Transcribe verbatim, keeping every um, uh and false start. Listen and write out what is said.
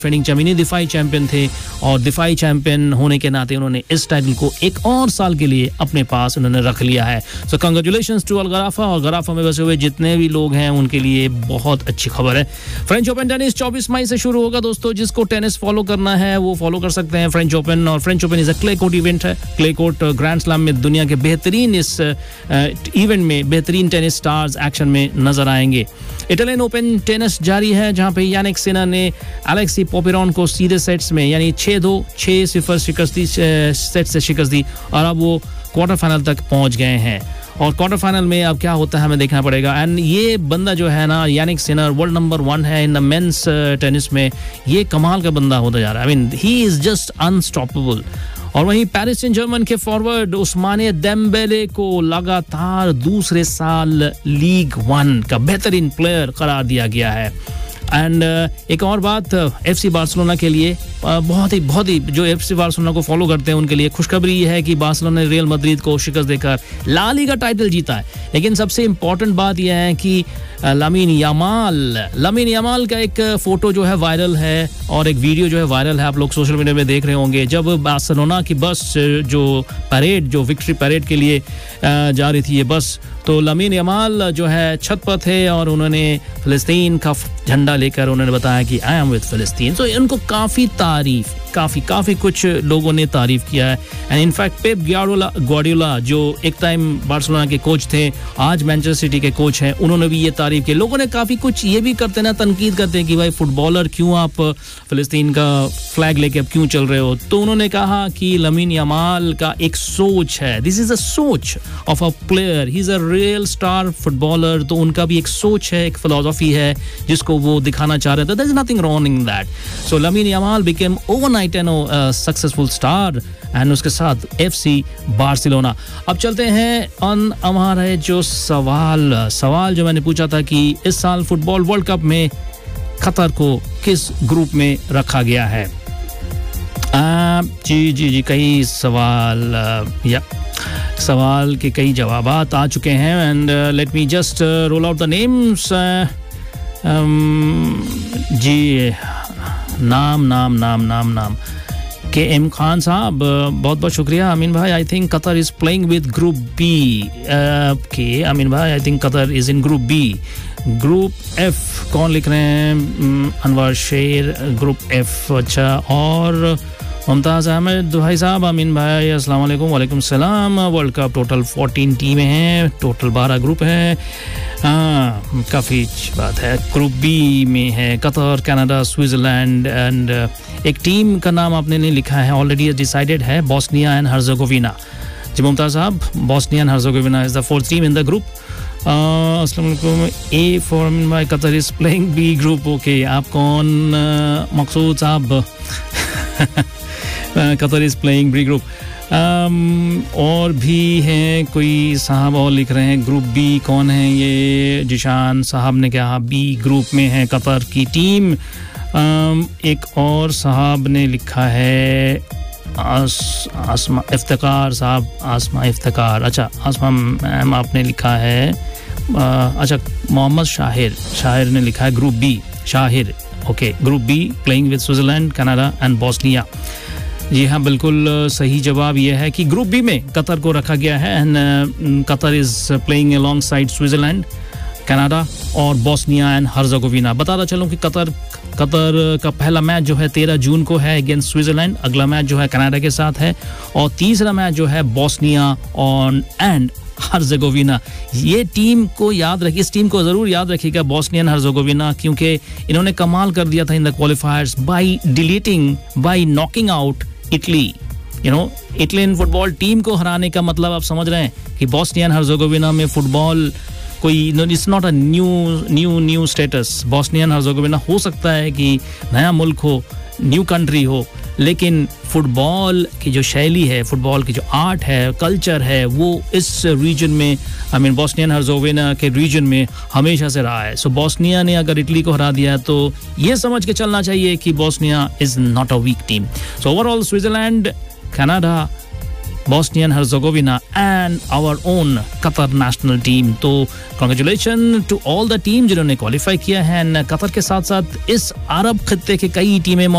Defending champion दिफाई champion थे और दिफाई champion होने के नाते उन्होंने इस टाइटल को एक और साल के लिए अपने पास उन्होंने रख लिया है. सो कांग्रेचुलेशंस टू अल गराफा. और गराफा में बसे हुए जितने भी लोग हैं उनके लिए बहुत अच्छी खबर है. फ्रेंच ओपन टेनिस चौबीस मई से शुरू होगा दोस्तों. जिसको टेनिस फॉलो करना है वो फॉलो कर सकते हैं फ्रेंच ओपन. और French open is a clay court event है. क्ले कोर्ट ग्रैंड स्लैम में दुनिया के बेहतरीन इस इवेंट में बेहतरीन टेनिस स्टार्स एक्शन में नजर आएंगे. इटालियन ओपन टेनिस जारी है जहां पे यानिक सिनर ने एलेक्सी पोपिरोन को सीधे सेट्स में यानी छह दो छह सिफर शिकस्त दी सेट से शिकस्त दी और अब वो क्वार्टर फाइनल तक पहुंच गए हैं. और क्वार्टर फाइनल में अब क्या होता है हमें देखना पड़ेगा. एंड ये बंदा जो है ना Jannik Sinner world number one है इन द मेंस टेनिस में. ये कमाल का बंदा होता जा रहा है. I mean he is just unstoppable. और वहीं पेरिस सेंट जर्मन के फॉरवर्ड उस्माने डेम्बेले को लगातार दूसरे साल लीग वन का बेहतरीन प्लेयर करार दिया गया है. एंड uh, एक और बात एफसी बार्सिलोना के लिए uh, बहुत ही बहुत ही जो एफसी बार्सिलोना को फॉलो करते हैं उनके लिए खुशखबरी ये है कि बार्सिलोना ने रियल मैड्रिड को शिकस्त देकर ला लीगा टाइटल जीता है. लेकिन सबसे इम्पोर्टेंट बात यह है कि लामीन यामाल लामीन यामाल का एक फोटो जो है वायरल है और एक वीडियो जो है वायरल है. आप लोग सोशल मीडिया में देख रहे होंगे. जब बार्सिलोना की बस जो परेड जो विक्ट्री परेड के लिए जा रही थी ये बस, तो लामीन यामाल जो है छत पर थे और उन्होंने फिलिस्तीन का झंडा लेकर उन्होंने बताया कि आई एम विद फिलिस्तीन. तो इनको काफ़ी तारीफ काफ़ी काफ़ी कुछ लोगों ने तारीफ किया है. And in fact Pep Guardiola Guardiola जो एक टाइम बार्सिलोना के कोच थे आज मैनचेस्टर सिटी के कोच हैं, उन्होंने भी ये तारीफ की. लोगों ने काफ़ी कुछ ये भी करते ना तनकीद करते हैं कि भाई फुटबॉलर क्यों आप फिलिस्तीन का फ्लैग लेके अब क्यों चल रहे हो. तो उन्होंने कहा कि लामीन यामाल का एक सोच है. दिस इज अ सोच of a player. He is a real star footballer. तो उनका भी एक सोच है, एक फिलॉसफी है जिसको वो दिखाना चाह रहे थे. There is nothing wrong in that. So लामीन Yamal became overnight N successful star and उसके साथ एफसी बार्सिलोना. अब चलते हैं ऑन हमारे जो सवाल सवाल जो मैंने पूछा था कि इस साल फुटबॉल वर्ल्ड कप में कतर को किस ग्रुप में रखा गया है. आ, जी जी जी कई सवाल आ, या सवाल के कई जवाबात आ चुके हैं. And let me just roll out the names. जी नाम नाम नाम नाम नाम के एम खान साहब बहुत बहुत शुक्रिया. अमीन भाई I think Qatar is playing with group B. के अमीन भाई I think Qatar is in group B. Group F कौन लिख रहे हैं? अनवर शेर ग्रुप एफ. अच्छा. और मुमताज़ अहमद भाई साहब अमीन भाई अस्सलाम वालेकुम. वालेकुम सलाम. वर्ल्ड कप टोटल चौदह टीमें हैं, टोटल बारह ग्रुप हैं. हाँ काफ़ी अच्छी बात है. ग्रुप बी में है कतर, कनाडा, स्विट्ज़रलैंड एंड एक टीम का नाम आपने नहीं लिखा है, ऑलरेडी डिसाइडेड है, बोस्निया एंड हर्ज़ेगोविना. जी मुमताज़ साहब Bosnia and हर्ज़ेगोविना is the fourth team in the group. अस्सलाम वालेकुम. ए फॉर अमीन भाई Qatar is playing B group. Okay आप कौन मकसूद साहब? Qatar is playing B group. और भी हैं कोई साहब और लिख रहे हैं ग्रुप बी. कौन है ये? जिशान साहब ने कहा बी ग्रुप में है कतर की टीम. um, एक और साहब ने लिखा है आस, आसमा इफ्तिकार साहब. आसमा इफ्तिकार. अच्छा आसमा मैम आपने लिखा है. uh, अच्छा मोहम्मद शाहिर शाहिर ने लिखा है group B. Shahir okay. Group be playing with Switzerland, Canada and Bosnia. जी हाँ बिल्कुल सही जवाब यह है कि ग्रुप बी में कतर को रखा गया है. And Qatar is playing along side Switzerland, Canada और बोस्निया एंड हर्ज़ेगोविना. बताता चलूँ कि कतर कतर का पहला मैच जो है तेरह जून को है अगेंस्ट स्विट्ज़रलैंड. अगला मैच जो है कनाडा के साथ है और तीसरा मैच जो है बोस्निया और एंड हर्ज़ेगोविना. ये टीम को याद रखिए, इस टीम को ज़रूर याद रखिएगा बोस्निया एंड हर्ज़ेगोविना, क्योंकि इन्होंने कमाल कर दिया था in the क्वालिफायर्स bye deleting bye knocking out Italy. You know Italian football team को हराने का मतलब आप समझ रहे हैं कि बोस्निया एंड हर्ज़ेगोविना में फुटबॉल कोई it's not a new new new status. Bosnia and हर्ज़ेगोविना हो सकता है कि नया मुल्क हो, न्यू कंट्री हो, लेकिन फुटबॉल की जो शैली है, फुटबॉल की जो आर्ट है, कल्चर है, वो इस रीजन में आई मीन बोस्निया एंड हर्ज़ेगोविना के रीजन में हमेशा से रहा है. सो बोस्निया ने अगर इटली को हरा दिया तो ये समझ के चलना चाहिए कि Bosnia is not a week team. So overall Switzerland, Canada, Bosnia and Herzegovina and our own Qatar national team. तो congratulations to all the team जिन्होंने क्वालिफाई किया है. कतर के साथ साथ इस अरब खित्ते के कई टीमें